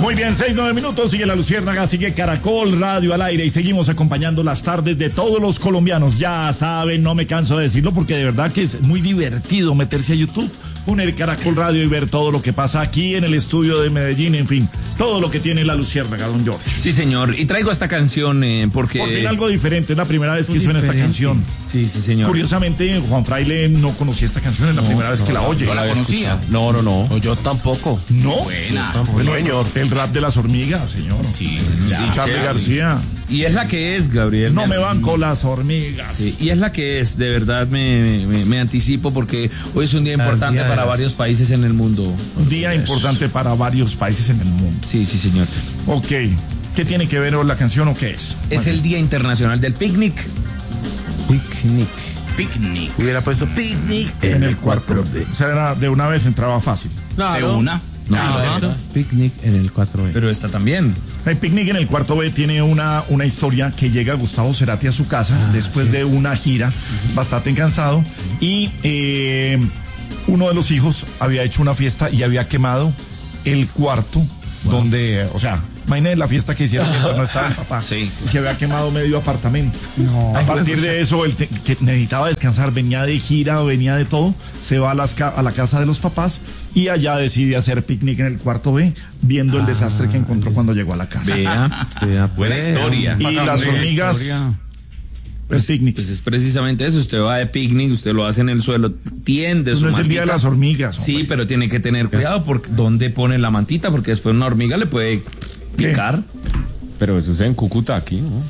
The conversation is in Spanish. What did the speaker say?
Muy bien, 6-9 minutos, sigue La Luciérnaga, sigue Caracol Radio al aire y seguimos acompañando las tardes de todos los colombianos. Ya saben, no me canso de decirlo porque de verdad que es muy divertido meterse a YouTube, poner Caracol Radio y ver todo lo que pasa aquí en el estudio de Medellín, en fin, todo lo que tiene La Luciérnaga, don George. Sí, señor, y traigo esta canción porque... Por fin algo diferente, es la primera vez que suena esta canción. Sí, sí, señor. Curiosamente, Juan Fraile no conocía esta canción, es la primera vez que la oye. ¿No la conocía? No. No, yo tampoco. ¿No? Buena. Bueno, señor. El rap de las hormigas, señor. Sí, Y Charly García. Y es la que es, Gabriel. No me van con las hormigas. Sí, y es la que es, de verdad me anticipo porque hoy es un día importante para varios países en el mundo. Un día importante para varios países en el mundo. Sí, sí, señor. Ok. ¿Qué tiene que ver la canción o qué es? Es el Día Internacional del Picnic. Picnic. Hubiera puesto picnic En el cuarto B. O sea, era de una vez entraba fácil. ¿De una? Claro. Picnic en el 4B. Pero esta también. El Picnic en el cuarto B tiene una historia que llega Gustavo Cerati a su casa después de una gira, bastante cansado, y uno de los hijos había hecho una fiesta y había quemado el cuarto donde, o sea, imagínate la fiesta que hicieron mientras no estaba el papá. Sí. Y se había quemado medio apartamento. No. A partir de eso, él que necesitaba descansar, venía de gira, venía de todo, se va a la casa de los papás y allá decide hacer picnic en el cuarto B, viendo el desastre que encontró cuando llegó a la casa. Vea, buena historia. Y las hormigas, el picnic. Pues es precisamente eso, usted va de picnic, usted lo hace en el suelo, tiende su No es el mantita. día de las hormigas. Sí, hombre. pero tiene que tener cuidado porque dónde pone la mantita, porque después una hormiga le puede picar. Pero eso es en Cúcuta, aquí, ¿no?